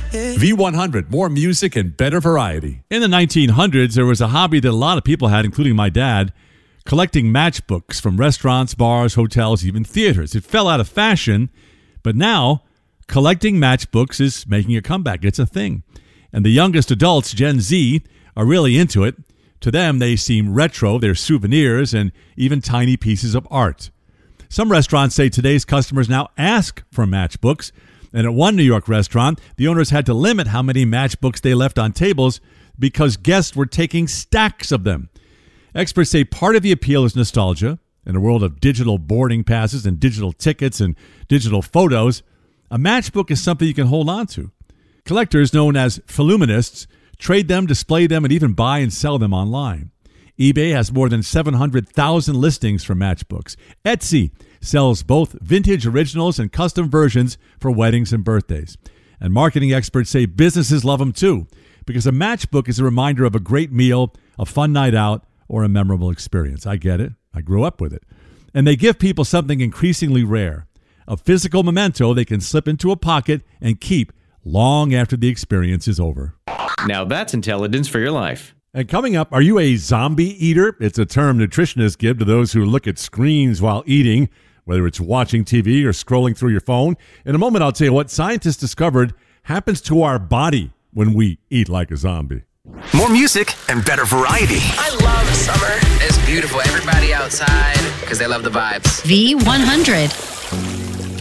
V100, more music and better variety. In the 1900s, there was a hobby that a lot of people had, including my dad, collecting matchbooks from restaurants, bars, hotels, even theaters. It fell out of fashion, but now collecting matchbooks is making a comeback. It's a thing. And the youngest adults, Gen Z, are really into it. To them, they seem retro. They're souvenirs and even tiny pieces of art. Some restaurants say today's customers now ask for matchbooks. And at one New York restaurant, the owners had to limit how many matchbooks they left on tables because guests were taking stacks of them. Experts say part of the appeal is nostalgia. In a world of digital boarding passes and digital tickets and digital photos, a matchbook is something you can hold on to. Collectors, known as philuminists, trade them, display them, and even buy and sell them online. eBay has more than 700,000 listings for matchbooks. Etsy sells both vintage originals and custom versions for weddings and birthdays. And marketing experts say businesses love them too, because a matchbook is a reminder of a great meal, a fun night out, or a memorable experience. I get it. I grew up with it. And they give people something increasingly rare, a physical memento they can slip into a pocket and keep long after the experience is over. Now that's intelligence for your life. And coming up, are you a zombie eater? It's a term nutritionists give to those who look at screens while eating, whether it's watching TV or scrolling through your phone. In a moment, I'll tell you what scientists discovered happens to our body when we eat like a zombie. More music and better variety. I love summer. It's beautiful. Everybody outside because they love the vibes. V100.